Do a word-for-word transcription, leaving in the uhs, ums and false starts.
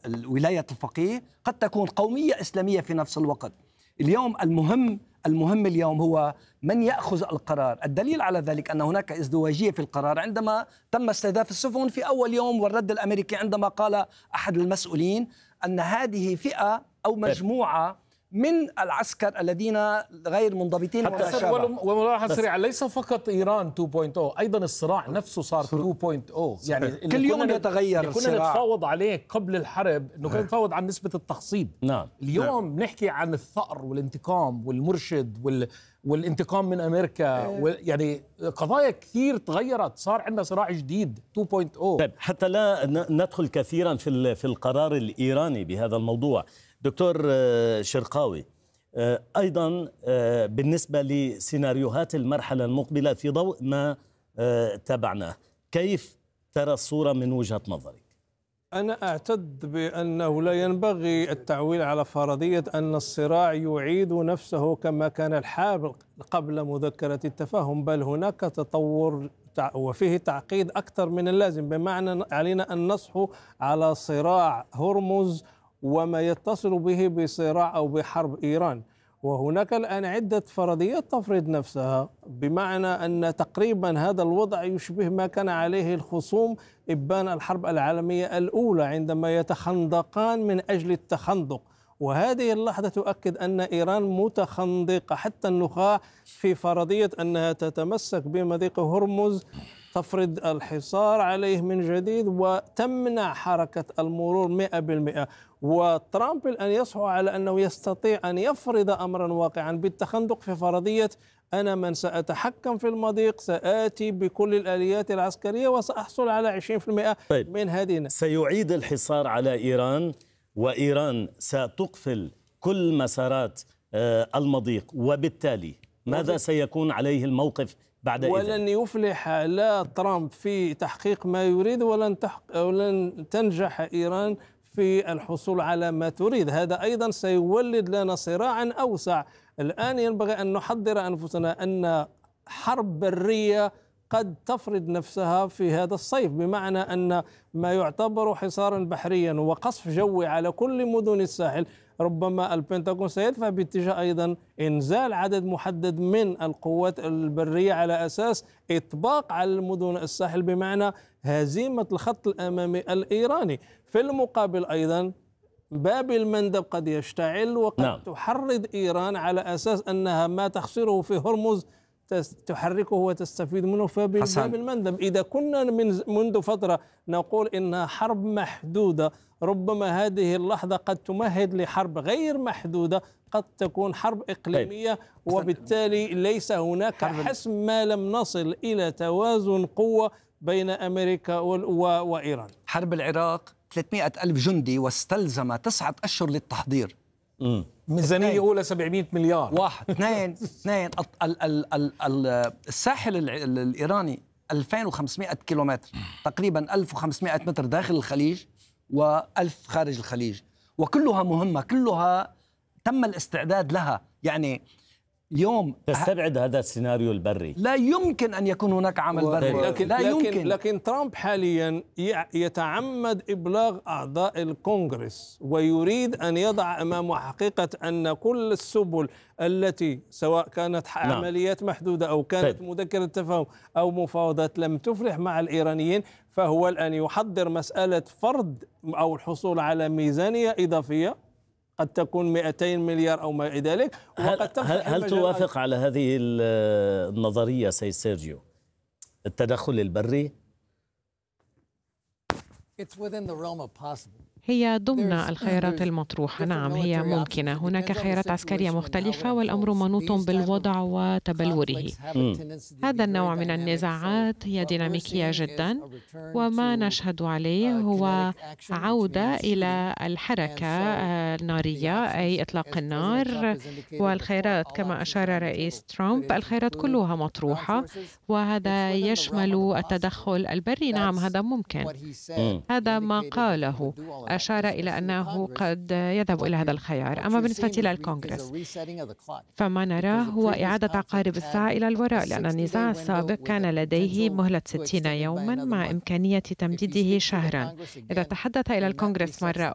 ولاية الفقيه، قد تكون قومية إسلامية في نفس الوقت. اليوم المهم المهم اليوم هو من يأخذ القرار. الدليل على ذلك أن هناك ازدواجية في القرار عندما تم استهداف السفن في أول يوم، والرد الأمريكي عندما قال أحد المسؤولين أن هذه فئة أو مجموعة من العسكر الذين غير منضبطين. وملاحظة سريعة، ليس فقط إيران اثنين نقطة صفر، أيضا الصراع نفسه صار اثنين نقطة صفر. يعني كل يوم يتغير اللي كنا نتفاوض عليه قبل الحرب أنه كنا نتفاوض عن نسبة التخصيب. نعم. اليوم نعم. نحكي عن الثأر والانتقام والمرشد وال... والانتقام من أمريكا. يعني قضايا كثير تغيرت، صار عندنا صراع جديد اثنين نقطة صفر. طيب حتى لا ندخل كثيرا في في القرار الإيراني بهذا الموضوع، دكتور شرقاوي، أيضا بالنسبة لسيناريوهات المرحلة المقبلة في ضوء ما تابعناه، كيف ترى الصورة من وجهة نظرك؟ أنا أعتقد بأنه لا ينبغي التعويل على فرضية أن الصراع يعيد نفسه كما كان الحال قبل مذكرة التفاهم، بل هناك تطور وفيه تعقيد أكثر من اللازم، بمعنى علينا أن نصحو على صراع هرمز وما يتصل به بصراع أو بحرب إيران. وهناك الآن عدة فرضيات تفرض نفسها، بمعنى أن تقريبا هذا الوضع يشبه ما كان عليه الخصوم إبان الحرب العالمية الأولى عندما يتخندقان من أجل التخندق. وهذه اللحظة تؤكد أن إيران متخندقة حتى النخاع في فرضية أنها تتمسك بمضيق هرمز، تفرض الحصار عليه من جديد وتمنع حركة المرور مئة بالمئة. وترامب الآن يصحو على أنه يستطيع أن يفرض أمرا واقعا بالتخندق في فرضية أنا من سأتحكم في المضيق، سآتي بكل الآليات العسكرية وسأحصل على عشرين بالمئة طيب. من هذه. سيعيد الحصار على إيران، وإيران ستقفل كل مسارات المضيق، وبالتالي ماذا سيكون عليه الموقف بعد إذن؟ ولن يفلح لا ترامب في تحقيق ما يريد، ولن, تحق ولن تنجح إيران في الحصول على ما تريد. هذا أيضا سيولد لنا صراعا أوسع. الآن ينبغي أن نحضر أنفسنا أن حرب برية قد تفرض نفسها في هذا الصيف، بمعنى أن ما يعتبر حصارا بحريا وقصف جوي على كل مدن الساحل، ربما البنتاغون سيدفع باتجاه أيضا إنزال عدد محدد من القوات البرية على أساس إطباق على المدن الساحل، بمعنى هزيمة الخط الأمامي الإيراني. في المقابل أيضا باب المندب قد يشتعل، وقد نعم. تحرض إيران على أساس أنها ما تخسره في هرمز تحركه وتستفيد منه في باب المندب. إذا كنا من منذ فترة نقول إنها حرب محدودة، ربما هذه اللحظة قد تمهد لحرب غير محدودة، قد تكون حرب إقليمية، وبالتالي ليس هناك حسم ما لم نصل إلى توازن قوة بين أمريكا وإيران. حرب العراق ثلاثمئة ألف جندي واستلزم تسعة أشهر للتحضير. م. ميزانية أولى سبعمئة مليار. واحد اثنين اثنين ال ال ال ال الساحل الإيراني ألفين وخمسمئة كيلومتر، تقريبا ألف وخمسمئة متر داخل الخليج وألف خارج الخليج، وكلها مهمة، كلها تم الاستعداد لها. يعني اليوم تستبعد هذا السيناريو البري؟ لا يمكن أن يكون هناك عمل بري. لكن لا يمكن. لكن, لكن ترامب حاليا يتعمد إبلاغ أعضاء الكونغرس، ويريد أن يضع أمامه حقيقة أن كل السبل التي سواء كانت نعم. عمليات محدودة أو كانت طيب. مذكرة تفاهم أو مفاوضات لم تفلح مع الإيرانيين، فهو الآن يحضر مسألة فرض أو الحصول على ميزانية إضافية قد تكون مئتين مليار أو ما إلى ذلك. هل, هل, هل توافق على هذه النظرية سيد سيرجيو، التدخل البري؟ هي ضمن الخيارات المطروحة. نعم هي ممكنة. هناك خيارات عسكرية مختلفة، والأمر منوط بالوضع وتبلوره. هذا النوع من النزاعات هي ديناميكية جدا، وما نشهد عليه هو عودة إلى الحركة النارية، أي إطلاق النار. والخيارات كما أشار رئيس ترامب، الخيارات كلها مطروحة، وهذا يشمل التدخل البري. نعم هذا ممكن، هذا ما قاله، أشار إلى أنه قد يذهب إلى هذا الخيار. أما بالنسبة للكونغرس فما نراه هو إعادة عقارب الساعة إلى الوراء، لأن النزاع السابق كان لديه مهلة ستين يوما مع إمكانية تمديده شهرا. إذا تحدث إلى الكونغرس مرة